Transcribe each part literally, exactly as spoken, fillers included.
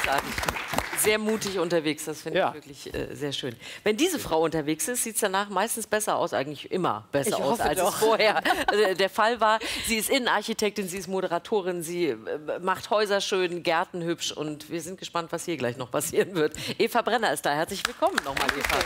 Großartig. Sehr mutig unterwegs, das finde Ja. ich wirklich äh, sehr schön. Wenn diese Frau unterwegs ist, sieht es danach meistens besser aus, eigentlich immer besser Ich aus, hoffe als doch. es vorher äh, der Fall war. Sie ist Innenarchitektin, sie ist Moderatorin, sie äh, macht Häuser schön, Gärten hübsch und wir sind gespannt, was hier gleich noch passieren wird. Eva Brenner ist da. Herzlich willkommen nochmal, Eva.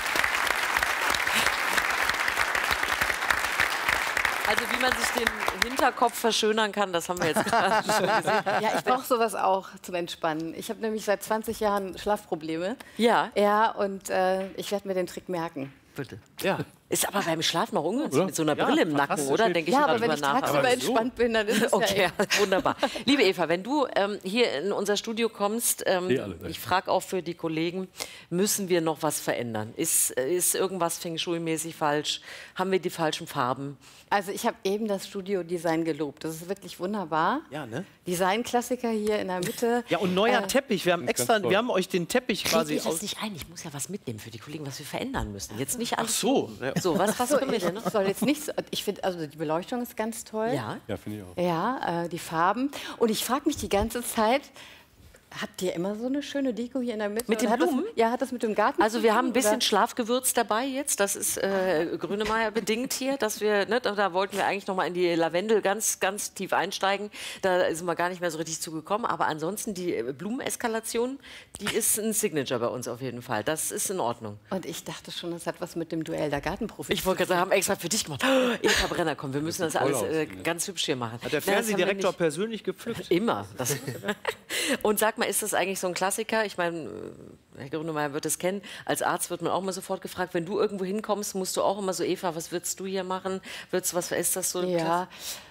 Also wie man sich den Hinterkopf verschönern kann, das haben wir jetzt gerade schon gesehen. Ja, ich brauche sowas auch zum Entspannen. Ich habe nämlich seit zwanzig Jahren Schlafprobleme. Ja. Ja, und äh, ich werde mir den Trick merken. Bitte. Ja. Ist aber beim Schlafen auch ungünstig Oder? mit so einer Ja, Brille im Nacken, fantastisch. oder? Denke ich Ja, immer aber wenn drüber ich nach. tagsüber Aber so. entspannt bin, dann ist es Okay, ja wunderbar. Liebe Eva, wenn du ähm, hier in unser Studio kommst, ähm, Nee, alle gleich. ich frage auch für die Kollegen, müssen wir noch was verändern? Ist, ist irgendwas Feng Shui-mäßig falsch? Haben wir die falschen Farben? Also ich habe eben das Studio-Design gelobt. Das ist wirklich wunderbar. Ja, ne? Design-Klassiker hier in der Mitte. Ja, und neuer Äh, Teppich. Wir haben extra, toll. wir haben euch den Teppich Kriege quasi ich das aus. nicht ein? Ich muss ja was mitnehmen für die Kollegen, was wir verändern müssen. Jetzt nicht Ach alles. so. Ja. So, was hast So, du mit ich denn? Ne? soll jetzt nicht so, ich finde, also die Beleuchtung ist ganz toll. Ja. Ja, finde ich auch. Ja, äh, die Farben. Und ich frage mich die ganze Zeit, habt ihr immer so eine schöne Deko hier in der Mitte? Mit den Oder hat das- Blumen? Ja, hat das mit dem Garten Also zu wir tun, haben ein bisschen oder? Schlafgewürz dabei jetzt. Das ist äh, Grünemeyer bedingt hier, dass wir, ne, da, da wollten wir eigentlich noch mal in die Lavendel ganz, ganz tief einsteigen. Da sind wir gar nicht mehr so richtig zugekommen. Aber ansonsten die äh, Blumeneskalation, die ist ein Signature bei uns auf jeden Fall. Das ist in Ordnung. Und ich dachte schon, das hat was mit dem Duell der Gartenprofis. Ich wollte gerade sagen, haben extra für dich gemacht. Oh, Eva Brenner, komm, wir müssen das alles äh, aus, ganz hübsch hier machen. Hat der Na, das haben wir Fernsehdirektor nicht- persönlich gepflückt? Immer. Das und sag mal, ist das eigentlich so ein Klassiker? Ich meine, Herr Grünemeyer wird es kennen. Als Arzt wird man auch mal sofort gefragt, wenn du irgendwo hinkommst, musst du auch immer so, Eva, was würdest du hier machen? Würdest, was ist das so? ein Ja,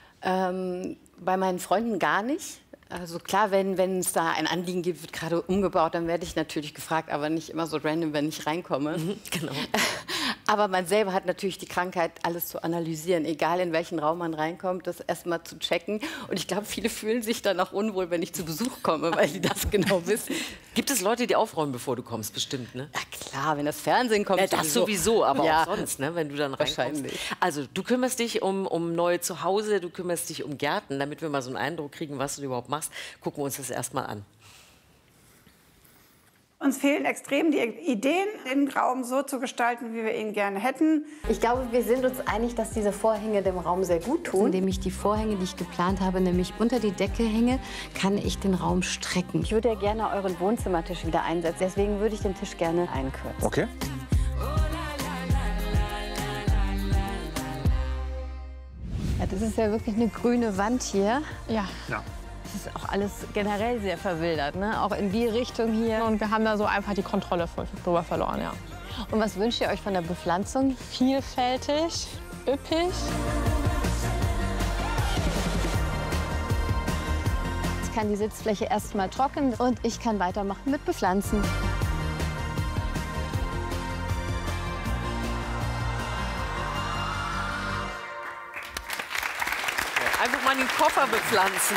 ähm, bei meinen Freunden gar nicht. Also klar, wenn wenn es da ein Anliegen gibt, wird gerade umgebaut, dann werde ich natürlich gefragt, aber nicht immer so random, wenn ich reinkomme. Genau. Aber man selber hat natürlich die Krankheit, alles zu analysieren, egal in welchen Raum man reinkommt, das erstmal zu checken. Und ich glaube, viele fühlen sich dann auch unwohl, wenn ich zu Besuch komme, weil die das genau wissen. Gibt es Leute, die aufräumen, bevor du kommst? Bestimmt, ne? Ja klar, wenn das Fernsehen kommt. Ja, das sowieso, aber Ja. auch sonst, ne, wenn du dann reinkommst. Wahrscheinlich. Also, du kümmerst dich um, um neue Zuhause, du kümmerst dich um Gärten, damit wir mal so einen Eindruck kriegen, was du überhaupt machst. Gucken wir uns das erstmal an. Uns fehlen extrem die Ideen, den Raum so zu gestalten, wie wir ihn gerne hätten. Ich glaube, wir sind uns einig, dass diese Vorhänge dem Raum sehr gut tun. Indem ich die Vorhänge, die ich geplant habe, nämlich unter die Decke hänge, kann ich den Raum strecken. Ich würde ja gerne euren Wohnzimmertisch wieder einsetzen. Deswegen würde ich den Tisch gerne einkürzen. Okay. Ja, das ist ja wirklich eine grüne Wand hier. Ja. Das ist auch alles generell sehr verwildert, ne? Auch in die Richtung hier. Und wir haben da so einfach die Kontrolle drüber verloren, ja. Und was wünscht ihr euch von der Bepflanzung? Vielfältig, üppig. Jetzt kann die Sitzfläche erstmal trocken und ich kann weitermachen mit Bepflanzen. Einfach mal den Koffer bepflanzen.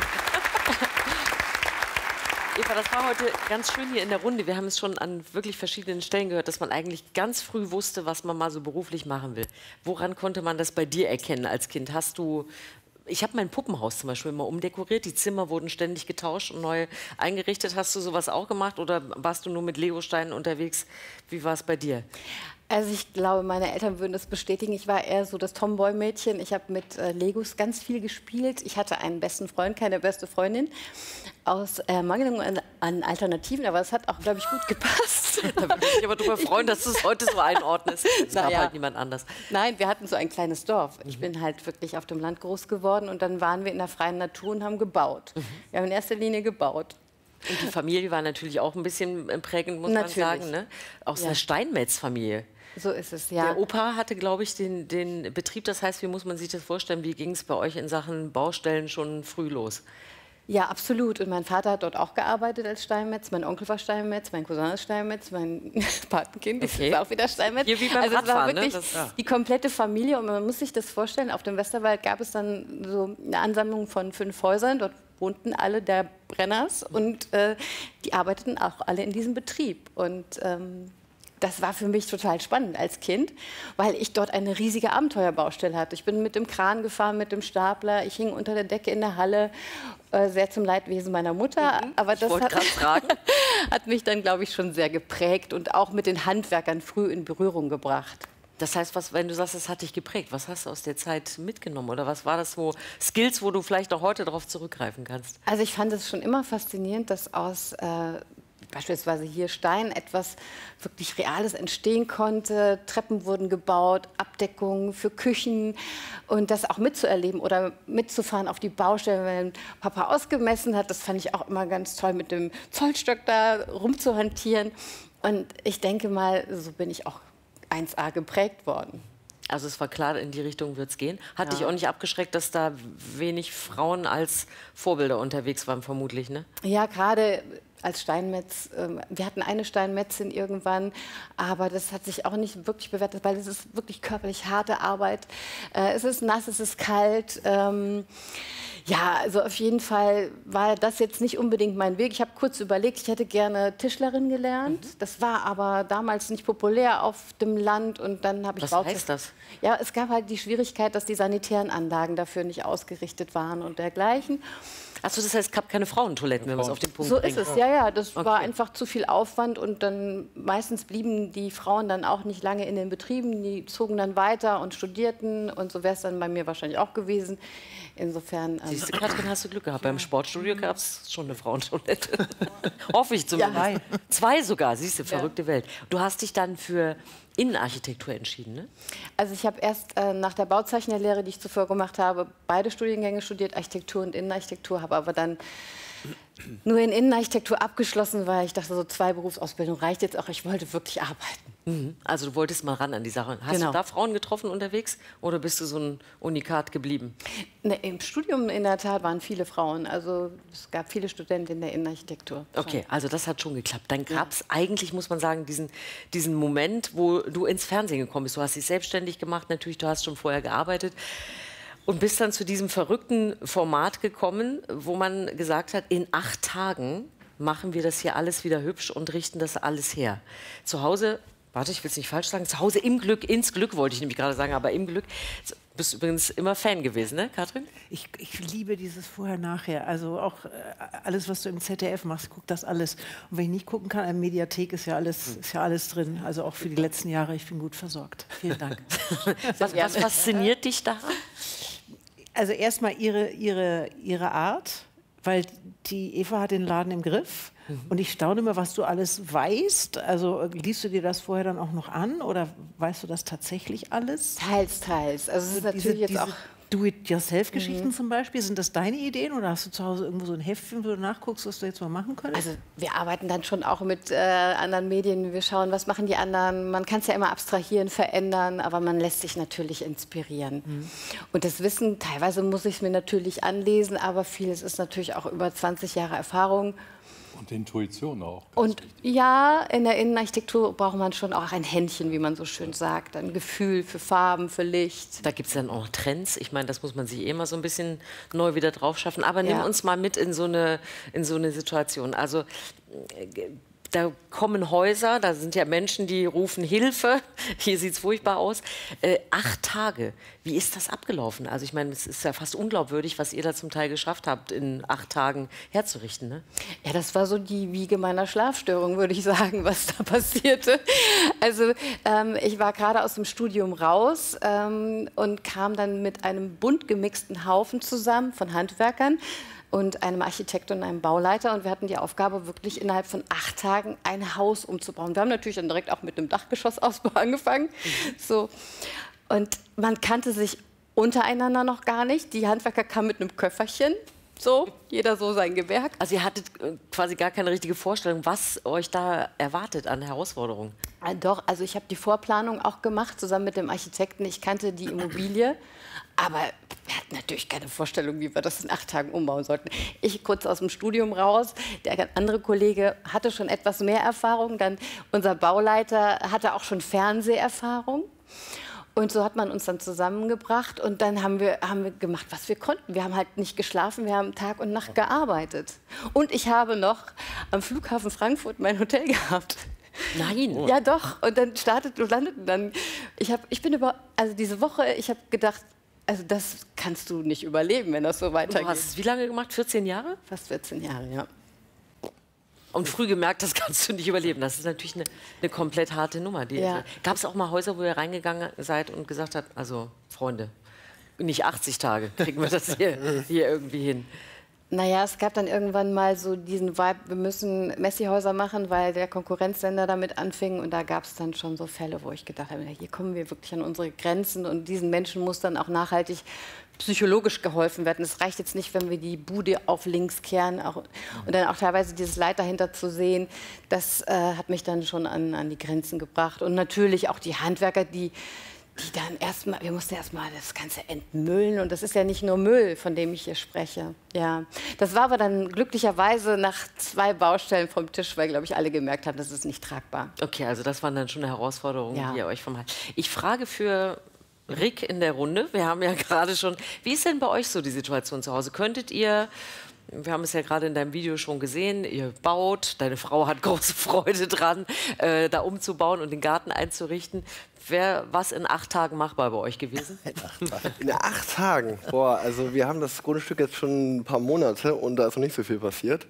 Eva, das war heute ganz schön hier in der Runde. Wir haben es schon an wirklich verschiedenen Stellen gehört, dass man eigentlich ganz früh wusste, was man mal so beruflich machen will. Woran konnte man das bei dir erkennen als Kind? Hast du... Ich habe mein Puppenhaus zum Beispiel immer umdekoriert. Die Zimmer wurden ständig getauscht und neu eingerichtet. Hast du sowas auch gemacht oder warst du nur mit Legosteinen unterwegs? Wie war es bei dir? Also ich glaube, meine Eltern würden das bestätigen. Ich war eher so das Tomboy-Mädchen. Ich habe mit äh, Legos ganz viel gespielt. Ich hatte einen besten Freund, keine beste Freundin, aus Ermangelung an, an Alternativen. Aber es hat auch, glaube ich, gut gepasst. Da würde ich mich aber darüber freuen, dass du es heute so einordnest. Es gab Naja. halt niemand anders. Nein, wir hatten so ein kleines Dorf. Ich bin halt wirklich auf dem Land groß geworden und dann waren wir in der freien Natur und haben gebaut. Wir haben in erster Linie gebaut. Und die Familie war natürlich auch ein bisschen prägend, muss Natürlich. man sagen. Ne? Aus Ja. einer Steinmetz-Familie. So ist es, ja. Der Opa hatte, glaube ich, den, den Betrieb. Das heißt, wie muss man sich das vorstellen? Wie ging es bei euch in Sachen Baustellen schon früh los? Ja, absolut. Und mein Vater hat dort auch gearbeitet als Steinmetz. Mein Onkel war Steinmetz, mein Cousin ist Steinmetz, mein Patenkind Okay. ist auch wieder Steinmetz. Hier wie beim also es war Radfahren, ne? wirklich Das- ja. die komplette Familie. Und man muss sich das vorstellen, auf dem Westerwald gab es dann so eine Ansammlung von fünf Häusern. Dort wohnten alle der Brenners und äh, die arbeiteten auch alle in diesem Betrieb. Und ähm, das war für mich total spannend als Kind, weil ich dort eine riesige Abenteuerbaustelle hatte. Ich bin mit dem Kran gefahren, mit dem Stapler, ich hing unter der Decke in der Halle, äh, sehr zum Leidwesen meiner Mutter. Mhm. Aber Ich das wollte hat, gerade fragen. hat mich dann, glaube ich, schon sehr geprägt und auch mit den Handwerkern früh in Berührung gebracht. Das heißt, was, wenn du sagst, es hat dich geprägt, was hast du aus der Zeit mitgenommen? Oder was war das, wo Skills, wo du vielleicht auch heute darauf zurückgreifen kannst? Also ich fand es schon immer faszinierend, dass aus äh, beispielsweise hier Stein etwas wirklich Reales entstehen konnte. Treppen wurden gebaut, Abdeckungen für Küchen und das auch mitzuerleben oder mitzufahren auf die Baustelle, wenn Papa ausgemessen hat. Das fand ich auch immer ganz toll, mit dem Zollstock da rumzuhantieren. Und ich denke mal, so bin ich auch eins A geprägt worden. Also es war klar, in die Richtung wird es gehen. Hat Ja. dich auch nicht abgeschreckt, dass da wenig Frauen als Vorbilder unterwegs waren, vermutlich, ne? Ja, gerade als Steinmetz. ähm, Wir hatten eine Steinmetzin irgendwann, aber das hat sich auch nicht wirklich bewertet, weil es ist wirklich körperlich harte Arbeit. Äh, Es ist nass, es ist kalt. ähm, Ja, also auf jeden Fall war das jetzt nicht unbedingt mein Weg. Ich habe kurz überlegt, ich hätte gerne Tischlerin gelernt. Mhm. Das war aber damals nicht populär auf dem Land und dann habe ich Was Bauzeit- heißt das? Ja, es gab halt die Schwierigkeit, dass die sanitären Anlagen dafür nicht ausgerichtet waren und dergleichen. Achso, das heißt, es gab keine Frauentoiletten, wenn man es auf den Punkt So bringt. ist es, ja, ja. Das war Okay. einfach zu viel Aufwand und dann meistens blieben die Frauen dann auch nicht lange in den Betrieben. Die zogen dann weiter und studierten und so wäre es dann bei mir wahrscheinlich auch gewesen. Insofern. Ähm, Siehst du, Katrin, hast du Glück gehabt. Beim Sportstudio gab es schon eine Frauentoilette. Hoffe ich zumindest. Ja. Zwei sogar, siehst du, verrückte Welt. Du hast dich dann für Innenarchitektur entschieden, ne? Also ich habe erst äh, nach der Bauzeichnerlehre, die ich zuvor gemacht habe, beide Studiengänge studiert, Architektur und Innenarchitektur, habe aber dann nur in Innenarchitektur abgeschlossen, weil ich dachte, so zwei Berufsausbildungen reicht jetzt auch. Ich wollte wirklich arbeiten. Mhm. Also du wolltest mal ran an die Sache. Hast Genau. du da Frauen getroffen unterwegs oder bist du so ein Unikat geblieben? Ne, im Studium in der Tat waren viele Frauen. Also es gab viele Studentinnen der Innenarchitektur. Okay, also das hat schon geklappt. Dann gab es eigentlich, muss man sagen, diesen, diesen Moment, wo du ins Fernsehen gekommen bist. Du hast dich selbstständig gemacht, natürlich, du hast schon vorher gearbeitet. Und bist dann zu diesem verrückten Format gekommen, wo man gesagt hat, in acht Tagen machen wir das hier alles wieder hübsch und richten das alles her. Zu Hause, warte, ich will es nicht falsch sagen, zu Hause im Glück, ins Glück wollte ich nämlich gerade sagen, aber im Glück. Du bist übrigens immer Fan gewesen, ne, Katrin? Ich, ich liebe dieses Vorher-Nachher. Also auch äh, alles, was du im Z D F machst, guck das alles. Und wenn ich nicht gucken kann, in der Mediathek ist ja alles, ist ja alles drin. Also auch für die letzten Jahre, ich bin gut versorgt. Vielen Dank. Was, was fasziniert dich daran? Also erstmal ihre, ihre, ihre Art, weil die Eva hat den Laden im Griff. Und ich staune immer, was du alles weißt. Also liest du dir das vorher dann auch noch an oder weißt du das tatsächlich alles? Teils, teils. Also es ist Diese, natürlich jetzt diese auch. Do-it-yourself-Geschichten zum Beispiel, sind das deine Ideen oder hast du zu Hause irgendwo so ein Heftchen, wo du nachguckst, was du jetzt mal machen könntest? Also wir arbeiten dann schon auch mit äh, anderen Medien. Wir schauen, was machen die anderen. Man kann es ja immer abstrahieren, verändern, aber man lässt sich natürlich inspirieren. Mhm. Und das Wissen, teilweise muss ich es mir natürlich anlesen, aber vieles ist natürlich auch über zwanzig Jahre Erfahrung. Und Intuition auch. ganz Und wichtig. ja, in der Innenarchitektur braucht man schon auch ein Händchen, wie man so schön sagt. Ein Gefühl für Farben, für Licht. Da gibt es dann auch noch Trends. Ich meine, das muss man sich eh mal so ein bisschen neu wieder drauf schaffen. Aber nimm Ja. uns mal mit in so eine, in so eine Situation. Also äh, da kommen Häuser, da sind ja Menschen, die rufen Hilfe. Hier sieht es furchtbar aus. Äh, acht Tage. Wie ist das abgelaufen? Also ich meine, es ist ja fast unglaubwürdig, was ihr da zum Teil geschafft habt, in acht Tagen herzurichten, ne? Ja, das war so die Wiege meiner Schlafstörung, würde ich sagen, was da passierte. Also ähm, ich war gerade aus dem Studium raus ähm, und kam dann mit einem bunt gemixten Haufen zusammen von Handwerkern und einem Architekt und einem Bauleiter. Und wir hatten die Aufgabe, wirklich innerhalb von acht Tagen ein Haus umzubauen. Wir haben natürlich dann direkt auch mit einem Dachgeschossausbau angefangen. So. Und man kannte sich untereinander noch gar nicht. Die Handwerker kamen mit einem Köfferchen. So, jeder so sein Gewerk. Also ihr hattet äh, quasi gar keine richtige Vorstellung, was euch da erwartet an Herausforderungen. Äh, Doch, also ich habe die Vorplanung auch gemacht, zusammen mit dem Architekten. Ich kannte die Immobilie, aber wir hatten natürlich keine Vorstellung, wie wir das in acht Tagen umbauen sollten. Ich kurz aus dem Studium raus, der andere Kollege hatte schon etwas mehr Erfahrung, dann unser Bauleiter hatte auch schon Fernseherfahrung. Und so hat man uns dann zusammengebracht und dann haben wir, haben wir gemacht, was wir konnten. Wir haben halt nicht geschlafen, wir haben Tag und Nacht gearbeitet. Und ich habe noch am Flughafen Frankfurt mein Hotel gehabt. Nein. Ja, doch. Und dann startet und landet und dann. Ich, hab, ich bin über. Also diese Woche, ich habe gedacht, also das kannst du nicht überleben, wenn das so weitergeht. Du hast es wie lange gemacht? vierzehn Jahre? Fast vierzehn Jahre, ja. Und früh gemerkt, das kannst du nicht überleben. Das ist natürlich eine, eine komplett harte Nummer. Ja. Gab es auch mal Häuser, wo ihr reingegangen seid und gesagt habt, also Freunde, nicht achtzig Tage, kriegen wir das hier, hier irgendwie hin? Naja, es gab dann irgendwann mal so diesen Vibe, wir müssen Messi-Häuser machen, weil der Konkurrenzsender damit anfing. Und da gab es dann schon so Fälle, wo ich gedacht habe, hier kommen wir wirklich an unsere Grenzen. Und diesen Menschen muss dann auch nachhaltig psychologisch geholfen werden. Es reicht jetzt nicht, wenn wir die Bude auf links kehren. Auch, und dann auch teilweise dieses Leid dahinter zu sehen, das äh, hat mich dann schon an, an die Grenzen gebracht. Und natürlich auch die Handwerker, die... die dann erstmal, wir mussten erstmal das Ganze entmüllen und das ist ja nicht nur Müll, von dem ich hier spreche. Ja, das war aber dann glücklicherweise nach zwei Baustellen vom Tisch, weil, glaube ich, alle gemerkt haben, das ist nicht tragbar. Okay, also das waren dann schon Herausforderungen, Ja. die ihr euch vom Hals. Ich frage für Rick in der Runde, wir haben ja gerade schon, wie ist denn bei euch so die Situation zu Hause? Könntet ihr, wir haben es ja gerade in deinem Video schon gesehen, ihr baut, deine Frau hat große Freude dran, äh, da umzubauen und den Garten einzurichten. Wäre was in acht Tagen machbar bei euch gewesen? In acht Tagen? Boah, also wir haben das Grundstück jetzt schon ein paar Monate und da ist noch nicht so viel passiert.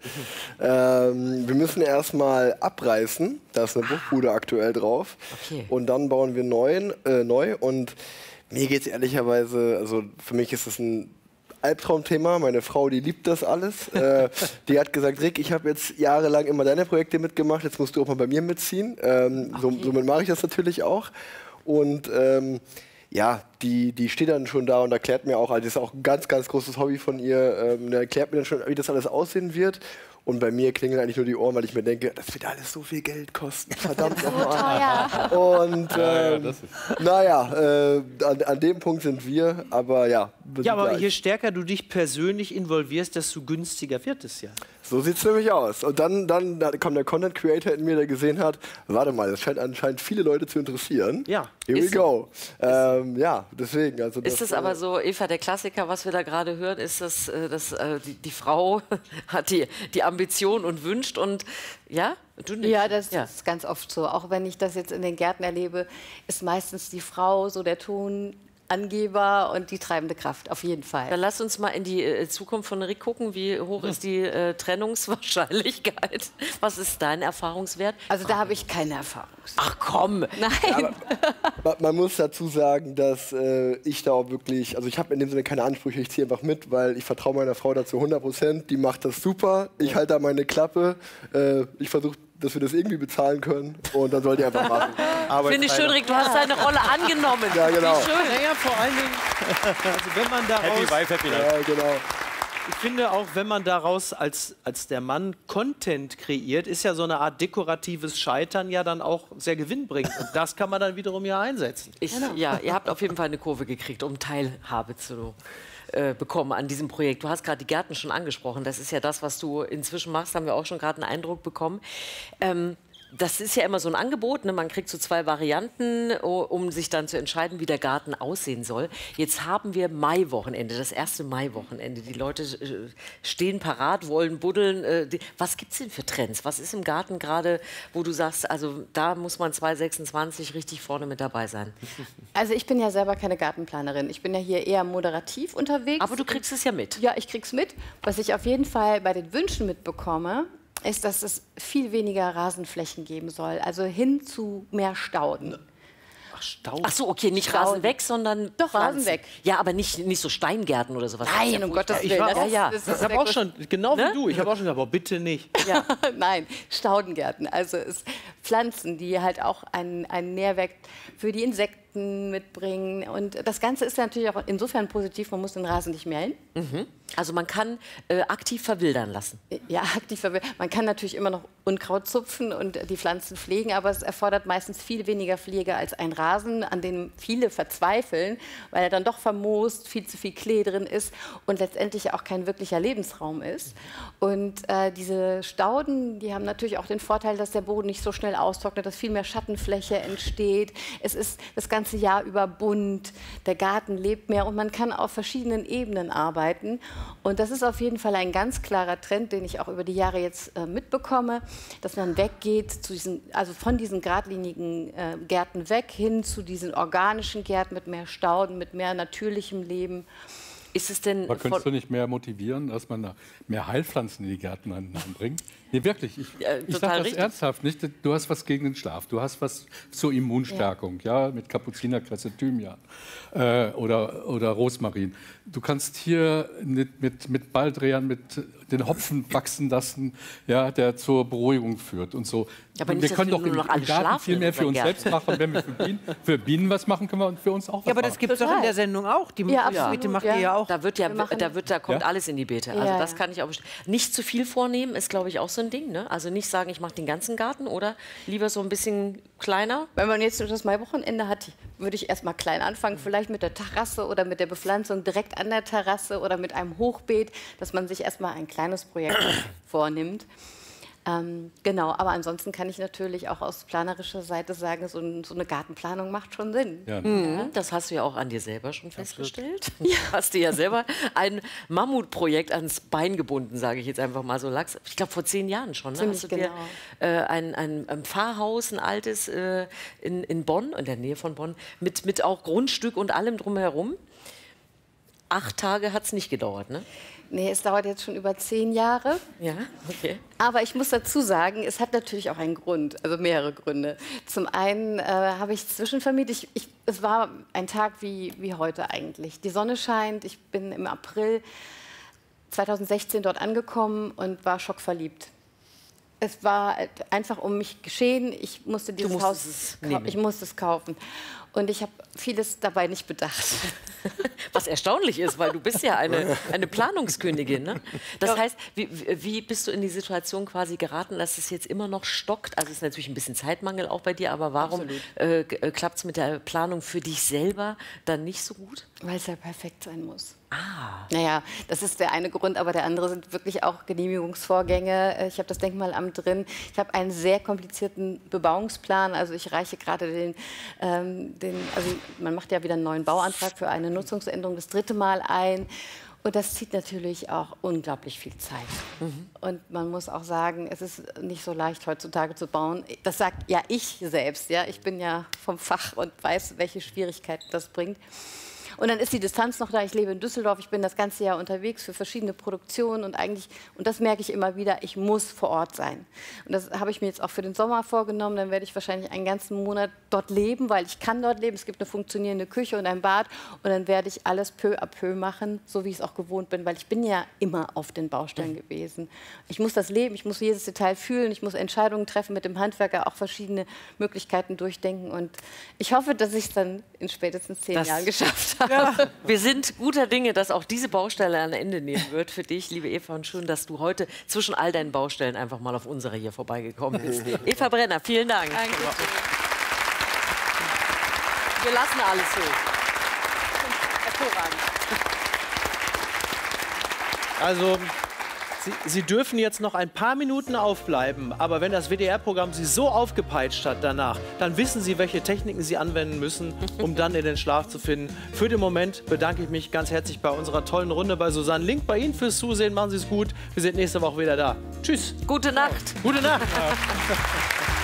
Ähm, wir müssen erstmal abreißen, da ist eine Bruchbude aktuell drauf. Okay. Und dann bauen wir neu, äh, neu und mir geht es ehrlicherweise, also für mich ist es ein Albtraumthema. Meine Frau, die liebt das alles. äh, die hat gesagt, Rick, ich habe jetzt jahrelang immer deine Projekte mitgemacht, jetzt musst du auch mal bei mir mitziehen. Ähm, Okay. so, somit mache ich das natürlich auch. Und ähm, ja, die, die steht dann schon da und erklärt mir auch, also das ist auch ein ganz, ganz großes Hobby von ihr, ähm, der erklärt mir dann schon, wie das alles aussehen wird. Und bei mir klingeln eigentlich nur die Ohren, weil ich mir denke, das wird alles so viel Geld kosten. Verdammt nochmal. Und ähm, naja, äh, an, an dem Punkt sind wir, aber ja. Ja, aber je stärker du dich persönlich involvierst, desto günstiger wird es ja. So sieht es nämlich aus. Und dann, dann da kommt der Content Creator in mir, der gesehen hat, warte mal, das scheint anscheinend viele Leute zu interessieren. Ja. Here we Ist go. Ähm, ja, deswegen. Also Ist es äh, aber so, Eva, der Klassiker, was wir da gerade hören, ist das, äh, das äh, die, die Frau hat die, die Ambition und wünscht und ja, du nicht. Ja, das Ja. ist ganz oft so. Auch wenn ich das jetzt in den Gärten erlebe, ist meistens die Frau so der Tonangeber und die treibende Kraft, auf jeden Fall. Dann lass uns mal in die äh, Zukunft von Rick gucken. Wie hoch ist die äh, Trennungswahrscheinlichkeit? Was ist dein Erfahrungswert? Also da habe ich keine Erfahrung. Ach komm! Nein. Ma- Man muss dazu sagen, dass äh, ich da auch wirklich, also ich habe in dem Sinne keine Ansprüche, ich ziehe einfach mit, weil ich vertraue meiner Frau dazu hundert Prozent, die macht das super, ich halte da meine Klappe, äh, ich versuche, dass wir das irgendwie bezahlen können und dann soll die einfach machen. Finde ich schön, Rick, du hast deine Rolle angenommen. Ja, genau. Wie schön. Naja, vor allen Dingen, also wenn man daraus... Happy Wife, Happy Life. Ja, genau. Ich finde auch, wenn man daraus als, als der Mann Content kreiert, ist ja so eine Art dekoratives Scheitern ja dann auch sehr gewinnbringend. Und das kann man dann wiederum ja einsetzen. Ich, ja, ihr habt auf jeden Fall eine Kurve gekriegt, um Teilhabe zu äh, bekommen an diesem Projekt. Du hast gerade die Gärten schon angesprochen. Das ist ja das, was du inzwischen machst, haben wir auch schon gerade einen Eindruck bekommen. Ähm, Das ist ja immer so ein Angebot, ne? Man kriegt so zwei Varianten, o- um sich dann zu entscheiden, wie der Garten aussehen soll. Jetzt haben wir Maiwochenende, das erste Maiwochenende. Die Leute äh, stehen parat, wollen buddeln. Äh, die, was gibt es denn für Trends? Was ist im Garten gerade, wo du sagst, also da muss man zwanzig sechsundzwanzig richtig vorne mit dabei sein? Also ich bin ja selber keine Gartenplanerin. Ich bin ja hier eher moderativ unterwegs. Aber du kriegst es ja mit. Ja, ich krieg's mit. Was ich auf jeden Fall bei den Wünschen mitbekomme, ist, dass es viel weniger Rasenflächen geben soll. Also hin zu mehr Stauden. Ach, Stau. Ach so, okay, nicht Stauden. Rasen weg, sondern Doch, Pflanzen. Rasen weg. Ja, aber nicht, nicht so Steingärten oder sowas. Nein, Das ist ja um Gottes furchtbar. Willen. war Das auch- ist- ja, ja. das ist Ich habe der auch schon, genau Ne? wie du, ich habe auch schon gesagt, aber bitte nicht. Ja. Nein, Staudengärten. Also es Pflanzen, die halt auch einen, einen Nährwert für die Insekten mitbringen. Und das Ganze ist natürlich auch insofern positiv, man muss den Rasen nicht mähen. Mhm. Also man kann äh, aktiv verwildern lassen. Ja, aktiv verwe- Man kann natürlich immer noch Unkraut zupfen und die Pflanzen pflegen, aber es erfordert meistens viel weniger Pflege als ein Rasen, an dem viele verzweifeln, weil er dann doch vermoost, viel zu viel Klee drin ist und letztendlich auch kein wirklicher Lebensraum ist. Und äh, diese Stauden, die haben natürlich auch den Vorteil, dass der Boden nicht so schnell austrocknet, dass viel mehr Schattenfläche entsteht. Es ist das ganze Jahr über bunt, der Garten lebt mehr und man kann auf verschiedenen Ebenen arbeiten. Und das ist auf jeden Fall ein ganz klarer Trend, den ich auch über die Jahre jetzt äh, mitbekomme, dass man weggeht, zu diesen, also von diesen geradlinigen äh, Gärten weg hin zu diesen organischen Gärten mit mehr Stauden, mit mehr natürlichem Leben. Ist es denn Aber könntest du nicht mehr motivieren, dass man da mehr Heilpflanzen in die Gärten anbringt? Nee, wirklich. Ich, Ja, ich total sage das richtig. ernsthaft. Nicht? Du hast was gegen den Schlaf, du hast was zur Immunstärkung, ja, mit Kapuzinerkresse, Thymian äh, oder, oder Rosmarin. Du kannst hier mit, mit, mit Baldrian, mit den Hopfen wachsen lassen, ja, der zur Beruhigung führt und so. Ja, aber Und nicht, wir dass können wir doch nur im, noch alle im Garten schlafen viel in mehr für unseren uns Gärten. selbst machen. Wenn wir für Bienen, für Bienen was machen, können wir für uns auch was Ja, aber das machen. gibt es doch in der Sendung auch. Die Ja, Beete absolut, macht ja. ihr ja auch. Da wird ja, Wir machen- da wird, da kommt Ja? alles in die Beete. Also Ja, das ja. kann ich auch best- nicht zu viel vornehmen, ist glaube ich auch so ein Ding. Ne? Also nicht sagen, ich mache den ganzen Garten oder lieber so ein bisschen kleiner. Wenn man jetzt das Maiwochenende hat, würde ich erstmal klein anfangen, vielleicht mit der Terrasse oder mit der Bepflanzung direkt an der Terrasse oder mit einem Hochbeet, dass man sich erstmal ein kleines Projekt vornimmt. Ähm, genau, aber ansonsten kann ich natürlich auch aus planerischer Seite sagen, so, ein, so eine Gartenplanung macht schon Sinn. Ja. Mhm. Das hast du ja auch an dir selber schon festgestellt. Ja. Hast dir ja selber ein Mammutprojekt ans Bein gebunden, sage ich jetzt einfach mal so. Lachs. Ich glaube vor zehn Jahren schon. Ne? Ziemlich Hast du dir genau. äh, ein, ein, ein Pfarrhaus, ein altes äh, in, in Bonn, in der Nähe von Bonn, mit, mit auch Grundstück und allem drumherum. Acht Tage hat es nicht gedauert, ne? Nee, es dauert jetzt schon über zehn Jahre. Ja, okay. Aber ich muss dazu sagen, es hat natürlich auch einen Grund, also mehrere Gründe. Zum einen äh, habe ich zwischenvermietet. Ich, ich, es war ein Tag wie, wie heute eigentlich. Die Sonne scheint. Ich bin im April zweitausendsechzehn dort angekommen und war schockverliebt. Es war einfach um mich geschehen. Ich musste dieses musstest Haus, es kau- nehmen. ich musste es kaufen. Und ich habe vieles dabei nicht bedacht. Was erstaunlich ist, weil du bist ja eine, eine Planungskönigin. Ne? Das heißt, wie, wie bist du in die Situation quasi geraten, dass es jetzt immer noch stockt? Also es ist natürlich ein bisschen Zeitmangel auch bei dir, aber warum äh, klappt es mit der Planung für dich selber dann nicht so gut? Weil es ja perfekt sein muss. Ah. Naja, das ist der eine Grund, aber der andere sind wirklich auch Genehmigungsvorgänge. Ich habe das Denkmalamt drin. Ich habe einen sehr komplizierten Bebauungsplan. Also ich reiche gerade den, ähm, den, also man macht ja wieder einen neuen Bauantrag für eine Nutzungsänderung das dritte Mal ein. Und das zieht natürlich auch unglaublich viel Zeit. Mhm. Und man muss auch sagen, es ist nicht so leicht heutzutage zu bauen. Das sagt ja ich selbst. Ja? Ich bin ja vom Fach und weiß, welche Schwierigkeiten das bringt. Und dann ist die Distanz noch da. Ich lebe in Düsseldorf. Ich bin das ganze Jahr unterwegs für verschiedene Produktionen. Und eigentlich, und das merke ich immer wieder, ich muss vor Ort sein. Und das habe ich mir jetzt auch für den Sommer vorgenommen. Dann werde ich wahrscheinlich einen ganzen Monat dort leben, weil ich kann dort leben. Es gibt eine funktionierende Küche und ein Bad. Und dann werde ich alles peu à peu machen, so wie ich es auch gewohnt bin. Weil ich bin ja immer auf den Baustellen gewesen. Ich muss das leben, ich muss jedes Detail fühlen. Ich muss Entscheidungen treffen mit dem Handwerker, auch verschiedene Möglichkeiten durchdenken. Und ich hoffe, dass ich es dann in spätestens zehn Das- Jahren geschafft habe. Ja. Wir sind guter Dinge, dass auch diese Baustelle ein Ende nehmen wird für dich, liebe Eva. Und schön, dass du heute zwischen all deinen Baustellen einfach mal auf unsere hier vorbeigekommen bist. Eva Brenner, vielen Dank. Danke. Wir lassen alles so. Hervorragend. Also, Sie, Sie dürfen jetzt noch ein paar Minuten aufbleiben, aber wenn das W D R-Programm Sie so aufgepeitscht hat danach, dann wissen Sie, welche Techniken Sie anwenden müssen, um dann in den Schlaf zu finden. Für den Moment bedanke ich mich ganz herzlich bei unserer tollen Runde bei Susanne Link. Bei Ihnen fürs Zusehen, machen Sie es gut. Wir sind nächste Woche wieder da. Tschüss. Gute Nacht. Gute Nacht.